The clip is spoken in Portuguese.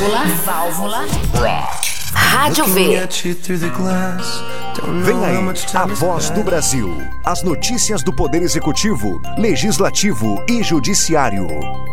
Válvula. Rádio V. Vem aí, a Voz do Brasil. As notícias do Poder Executivo, Legislativo e Judiciário.